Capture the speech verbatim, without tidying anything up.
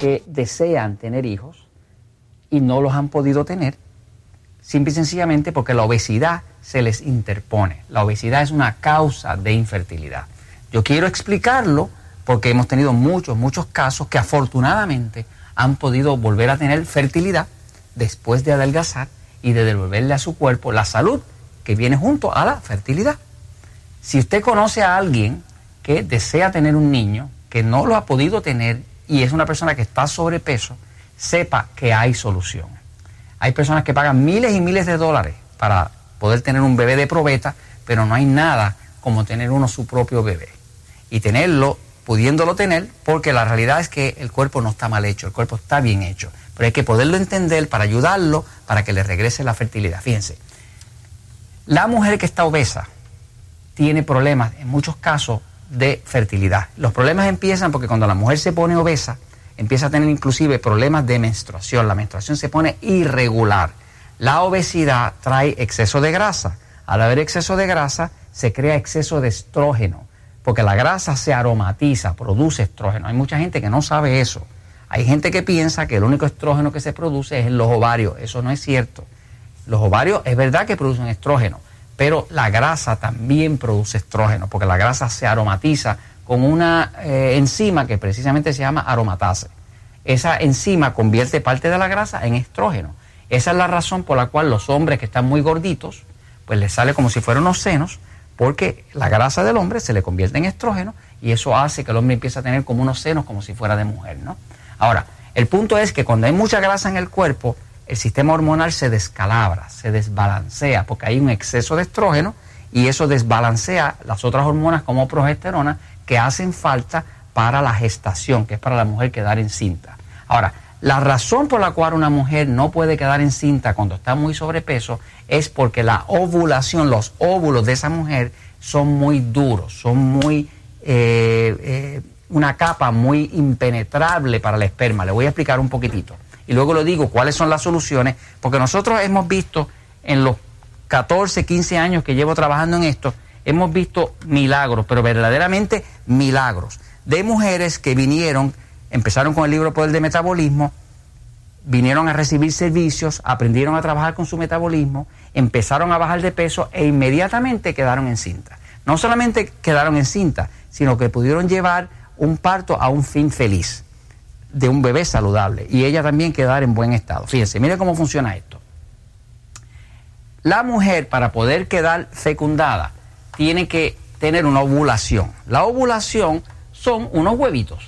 que desean tener hijos y no los han podido tener, simple y sencillamente porque la obesidad se les interpone. La obesidad es una causa de infertilidad. Yo quiero explicarlo porque hemos tenido muchos, muchos casos que afortunadamente han podido volver a tener fertilidad después de adelgazar y de devolverle a su cuerpo la salud que viene junto a la fertilidad. Si usted conoce a alguien que desea tener un niño, que no lo ha podido tener y es una persona que está sobrepeso, sepa que hay solución. Hay personas que pagan miles y miles de dólares para poder tener un bebé de probeta, pero no hay nada como tener uno su propio bebé. Y tenerlo, pudiéndolo tener, porque la realidad es que el cuerpo no está mal hecho, el cuerpo está bien hecho. Pero hay que poderlo entender para ayudarlo, para que le regrese la fertilidad. Fíjense, la mujer que está obesa tiene problemas, en muchos casos, de fertilidad. Los problemas empiezan porque cuando la mujer se pone obesa, empieza a tener inclusive problemas de menstruación. La menstruación se pone irregular. La obesidad trae exceso de grasa. Al haber exceso de grasa, se crea exceso de estrógeno, porque la grasa se aromatiza, produce estrógeno. Hay mucha gente que no sabe eso. Hay gente que piensa que el único estrógeno que se produce es en los ovarios. Eso no es cierto. Los ovarios es verdad que producen estrógeno, pero la grasa también produce estrógeno, porque la grasa se aromatiza con una eh, enzima que precisamente se llama aromatase. Esa enzima convierte parte de la grasa en estrógeno. Esa es la razón por la cual los hombres que están muy gorditos, pues les sale como si fueran unos senos, porque la grasa del hombre se le convierte en estrógeno y eso hace que el hombre empiece a tener como unos senos como si fuera de mujer, ¿no? Ahora, el punto es que cuando hay mucha grasa en el cuerpo, el sistema hormonal se descalabra, se desbalancea, porque hay un exceso de estrógeno y eso desbalancea las otras hormonas como progesterona que hacen falta para la gestación, que es para la mujer quedar encinta. Ahora, la razón por la cual una mujer no puede quedar encinta cuando está muy sobrepeso es porque la ovulación, los óvulos de esa mujer son muy duros, son muy, eh, eh, una capa muy impenetrable para el esperma. Le voy a explicar un poquitito. Y luego le digo cuáles son las soluciones, porque nosotros hemos visto en los catorce, quince años que llevo trabajando en esto, hemos visto milagros, pero verdaderamente milagros, de mujeres que vinieron, empezaron con el libro Poder de Metabolismo, vinieron a recibir servicios, aprendieron a trabajar con su metabolismo, empezaron a bajar de peso e inmediatamente quedaron encintas. No solamente quedaron encintas, sino que pudieron llevar un parto a un fin feliz, de un bebé saludable, y ella también quedar en buen estado. Fíjense, miren cómo funciona esto. La mujer, para poder quedar fecundada, tiene que tener una ovulación. La ovulación son unos huevitos.